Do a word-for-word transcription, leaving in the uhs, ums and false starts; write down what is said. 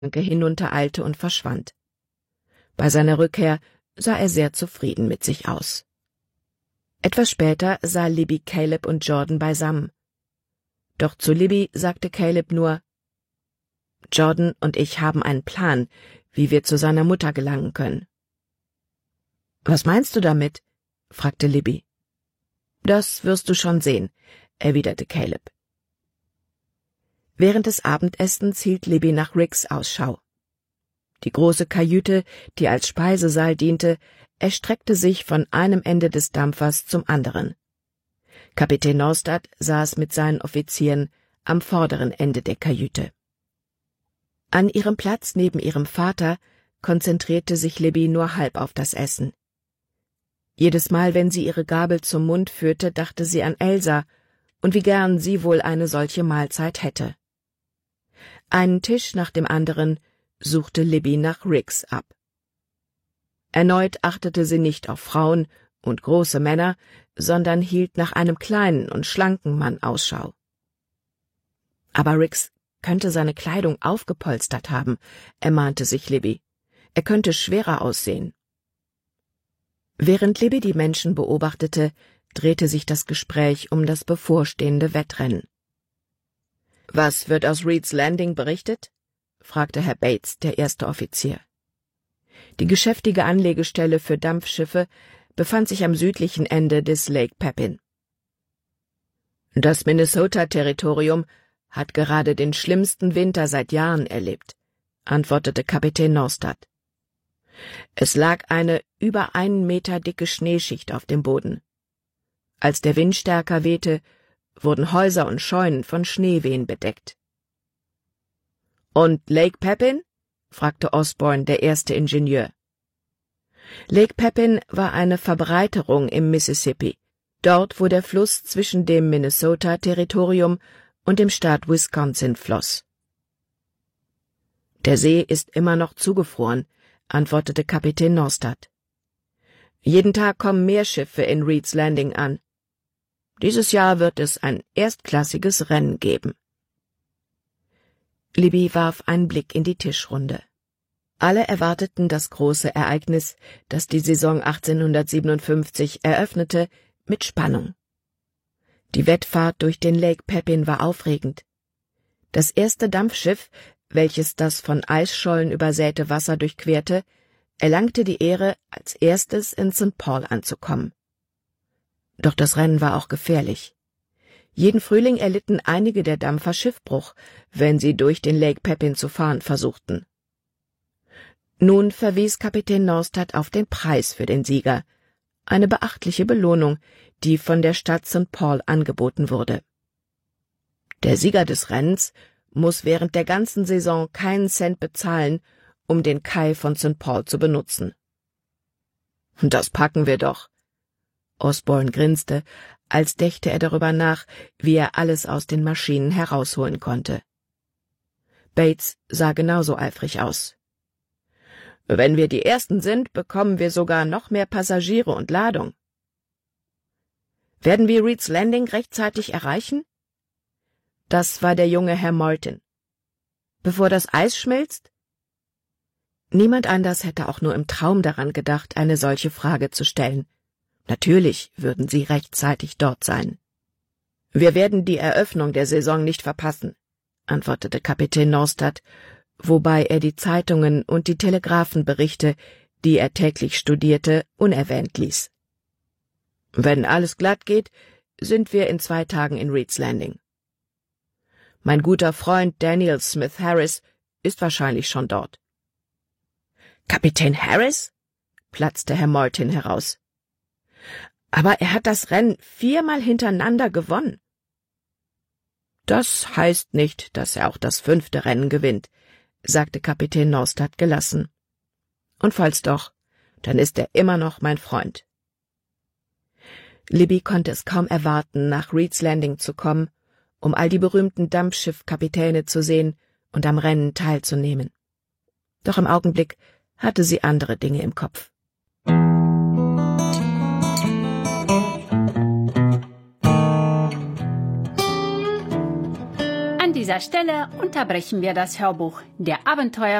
hinuntereilte und verschwand. Bei seiner Rückkehr sah er sehr zufrieden mit sich aus. Etwas später sah Libby Caleb und Jordan beisammen. Doch zu Libby sagte Caleb nur: »Jordan und ich haben einen Plan, wie wir zu seiner Mutter gelangen können.« »Was meinst du damit?« fragte Libby. »Das wirst du schon sehen«, erwiderte Caleb. Während des Abendessens hielt Libby nach Riggs Ausschau. Die große Kajüte, die als Speisesaal diente, erstreckte sich von einem Ende des Dampfers zum anderen. Kapitän Norstad saß mit seinen Offizieren am vorderen Ende der Kajüte. An ihrem Platz neben ihrem Vater konzentrierte sich Libby nur halb auf das Essen. Jedes Mal, wenn sie ihre Gabel zum Mund führte, dachte sie an Elsa und wie gern sie wohl eine solche Mahlzeit hätte. Einen Tisch nach dem anderen suchte Libby nach Riggs ab. Erneut achtete sie nicht auf Frauen und große Männer, sondern hielt nach einem kleinen und schlanken Mann Ausschau. Aber Riggs könnte seine Kleidung aufgepolstert haben, ermahnte sich Libby. Er könnte schwerer aussehen. Während Libby die Menschen beobachtete, drehte sich das Gespräch um das bevorstehende Wettrennen. »Was wird aus Reeds Landing berichtet?« fragte Herr Bates, der erste Offizier. Die geschäftige Anlegestelle für Dampfschiffe befand sich am südlichen Ende des Lake Pepin. »Das Minnesota-Territorium hat gerade den schlimmsten Winter seit Jahren erlebt«, antwortete Kapitän Norstad. Es lag eine über einen Meter dicke Schneeschicht auf dem Boden. Als der Wind stärker wehte, wurden Häuser und Scheunen von Schneewehen bedeckt. »Und Lake Pepin?« fragte Osborne, der erste Ingenieur. Lake Pepin war eine Verbreiterung im Mississippi, dort, wo der Fluss zwischen dem Minnesota-Territorium und dem Staat Wisconsin floss. »Der See ist immer noch zugefroren«, antwortete Kapitän Norstad. »Jeden Tag kommen mehr Schiffe in Reeds Landing an. Dieses Jahr wird es ein erstklassiges Rennen geben.« Libby warf einen Blick in die Tischrunde. Alle erwarteten das große Ereignis, das die Saison achtzehnhundertsiebenundfünfzig eröffnete, mit Spannung. Die Wettfahrt durch den Lake Pepin war aufregend. Das erste Dampfschiff, welches das von Eisschollen übersäte Wasser durchquerte, erlangte die Ehre, als erstes in Sankt Paul anzukommen. Doch das Rennen war auch gefährlich. Jeden Frühling erlitten einige der Dampfer Schiffbruch, wenn sie durch den Lake Pepin zu fahren versuchten. Nun verwies Kapitän Norstad auf den Preis für den Sieger, eine beachtliche Belohnung, die von der Stadt Sankt Paul angeboten wurde. Der Sieger des Rennens muss während der ganzen Saison keinen Cent bezahlen, um den Kai von Sankt Paul zu benutzen. »Das packen wir doch«, Osborne grinste, als dächte er darüber nach, wie er alles aus den Maschinen herausholen konnte. Bates sah genauso eifrig aus. »Wenn wir die Ersten sind, bekommen wir sogar noch mehr Passagiere und Ladung.« »Werden wir Reeds Landing rechtzeitig erreichen?« Das war der junge Herr Martin. »Bevor das Eis schmilzt?« Niemand anders hätte auch nur im Traum daran gedacht, eine solche Frage zu stellen. Natürlich würden sie rechtzeitig dort sein. »Wir werden die Eröffnung der Saison nicht verpassen«, antwortete Kapitän Norstad, wobei er die Zeitungen und die Telegraphenberichte, die er täglich studierte, unerwähnt ließ. »Wenn alles glatt geht, sind wir in zwei Tagen in Reeds Landing. Mein guter Freund Daniel Smith Harris ist wahrscheinlich schon dort.« »Kapitän Harris?« platzte Herr Martin heraus. »Aber er hat das Rennen viermal hintereinander gewonnen.« »Das heißt nicht, dass er auch das fünfte Rennen gewinnt«, sagte Kapitän Norstad gelassen. »Und falls doch, dann ist er immer noch mein Freund.« Libby konnte es kaum erwarten, nach Reeds Landing zu kommen, um all die berühmten Dampfschiffkapitäne zu sehen und am Rennen teilzunehmen. Doch im Augenblick hatte sie andere Dinge im Kopf. dieser Stelle unterbrechen wir das Hörbuch Der Abenteuer